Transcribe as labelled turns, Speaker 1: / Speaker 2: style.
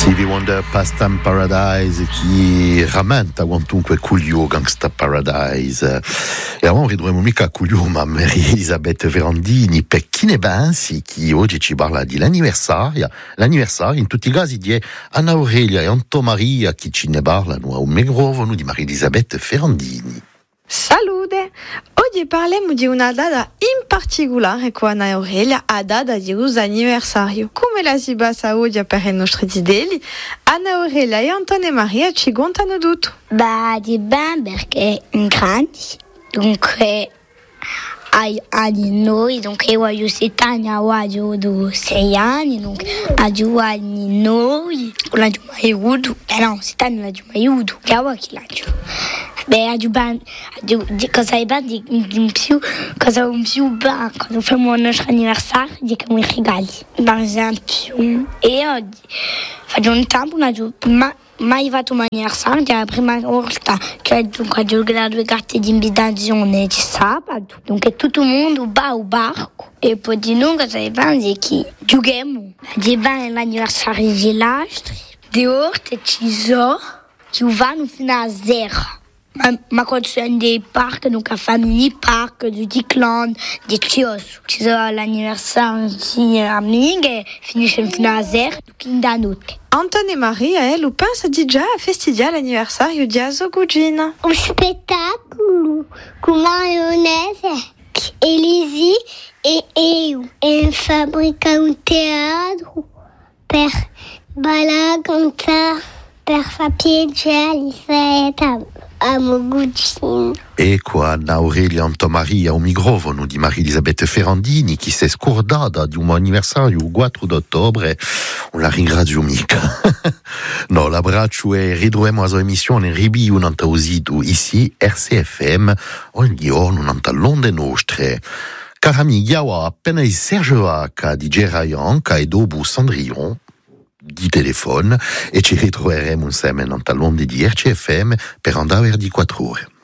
Speaker 1: Stevie Wonder, Pastime Paradise, chi rammenta quantunque Coolio, Gangsta Paradise. E avevamo ridurremo mica Coolio, ma Maria Elisabeth Ferrandini, per chi ne pensi, chi oggi ci parla di l'anniversario, in tutti i casi di Anna Aurelia e Anto Maria, chi ci ne parlano a un microfono di Maria Elisabeth Ferrandini.
Speaker 2: Salute! Oggi parliamo di una data in particolare con Anna Aurelia, a data di un anniversario. Come la si basa oggi per i nostri dideli, Anna Aurelia e Antonio Maria ci contano tutto.
Speaker 3: Di ben perché in grandi, dunque a noi, dunque io ho 7 anni, ho 6 anni, dunque a 2 anni noi, non ho mai avuto, no, 7 anni non ho mai avuto, che ho chi l'ho. Cosa è bello in più, cosa un più bello quando facciamo il nostro anniversario, di come regali. Per esempio, e oggi faccio un tempo, mai fatto un anniversario, è la prima volta che ho giocato 2 carte di invitazione di sabato, dunque tutto il mondo va al barco. E poi di noi cosa è bello è che giochiamo, di bene l'anniversario di l'altro, di orte ci sono, che vanno fino a 0. Ma quando sono dei parchi, donc a Family Park, du Dicland, di Chios, ci sono l'anniversario di amiche, finisce fino a 0, quindi da notte.
Speaker 2: Antonio e Maria, lo pensa di già a festeggiare l'anniversario di sua cugina.
Speaker 4: Un spettacolo con maionese, Elisi e io, e fabbrica un teatro per ballare, cantare, per far piacere a mio cugino.
Speaker 1: E qua Anna Aurelia Anto Maria, un microfono di Maria Elisabeth Ferrandini, che si è scordata di un anniversario il 4 ottobre. Non la ringrazio mica. No, l'abbraccio e ridurremo la sua emissione ribi un antausito ici, RCFM, ogni giorno un antalone nostre. Cari amici, io ho appena il Sergio H di Gerayan, che è dopo Cendrillon, di telefono, e ci ritroveremo insieme nel talone di RCFM per andare di 4 ore.